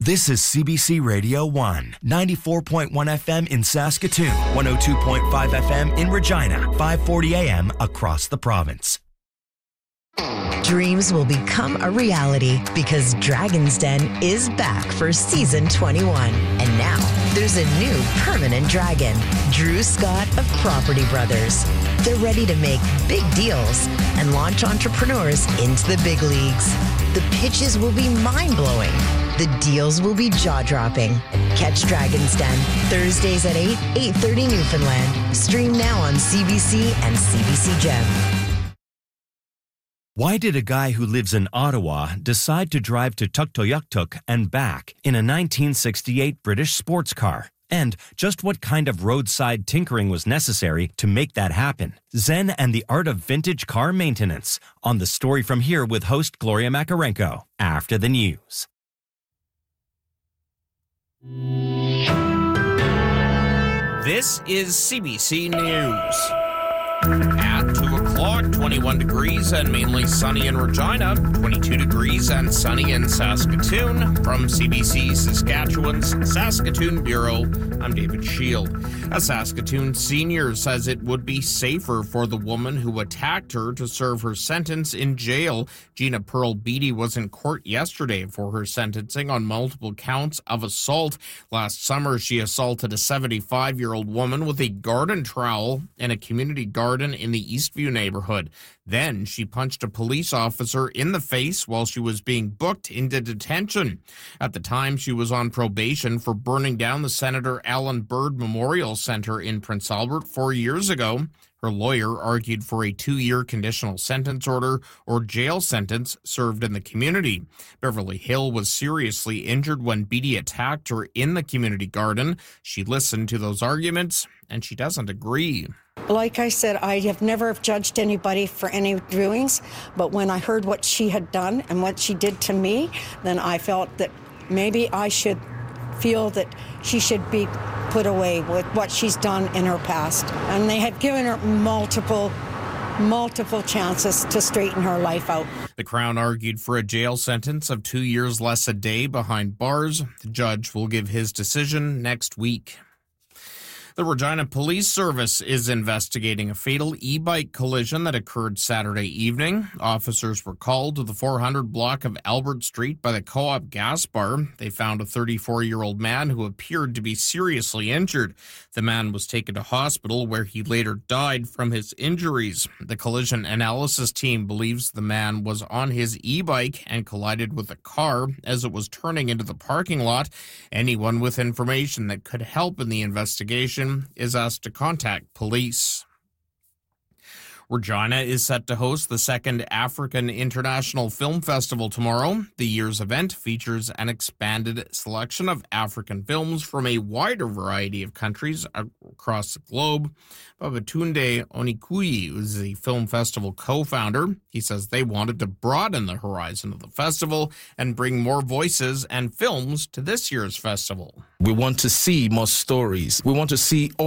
This is CBC Radio 1, 94.1 FM in Saskatoon, 102.5 FM in Regina, 540 AM across the province. Dreams will become a reality because Dragon's Den is back for season 21. And now there's a new permanent dragon, Drew Scott of Property Brothers. They're ready to make big deals and launch entrepreneurs into the big leagues. The pitches will be mind-blowing. The deals will be jaw-dropping. Catch Dragon's Den Thursdays at 8, 8:30 Newfoundland. Stream now on CBC and CBC Gem. Why did a guy who lives in Ottawa decide to drive to Tuktoyaktuk and back in a 1968 British sports car? And just what kind of roadside tinkering was necessary to make that happen? Zen and the Art of Vintage Car Maintenance on The Story From Here with host Gloria Makarenko after the news. This is CBC News. At 2 o'clock, 21 degrees and mainly sunny in Regina, 22 degrees and sunny in Saskatoon. From CBC Saskatchewan's Saskatoon Bureau, I'm David Shield. A Saskatoon senior says it would be safer for the woman who attacked her to serve her sentence in jail. Gina Pearl Beatty was in court yesterday for her sentencing on multiple counts of assault. Last summer, she assaulted a 75-year-old woman with a garden trowel in a community garden in the Eastview neighborhood. Then she punched a police officer in the face while she was being booked into detention. At the time, she was on probation for burning down the Senator Alan Bird Memorial Center in Prince Albert 4 years ago. Her lawyer argued for a 2-year conditional sentence order or jail sentence served in the community. Beverly Hill was seriously injured when Beatty attacked her in the community garden. She listened to those arguments, and she doesn't agree. Like I said, I have never judged anybody for any doings, but when I heard what she had done and what she did to me, then I felt that maybe I should feel that she should be put away with what she's done in her past. And they had given her multiple chances to straighten her life out. The Crown argued for a jail sentence of 2 years less a day behind bars. The judge will give his decision next week. The Regina Police Service is investigating a fatal e-bike collision that occurred Saturday evening. Officers were called to the 400 block of Albert Street by the Co-op Gas Bar. They found a 34-year-old man who appeared to be seriously injured. The man was taken to hospital where he later died from his injuries. The collision analysis team believes the man was on his e-bike and collided with a car as it was turning into the parking lot. Anyone with information that could help in the investigation is asked to contact police. Regina is set to host the second African International Film Festival tomorrow. The year's event features an expanded selection of African films from a wider variety of countries across the globe. Babatunde Onikuyi is the film festival co-founder. He says they wanted to broaden the horizon of the festival and bring more voices and films to this year's festival. We want to see more stories. We want to see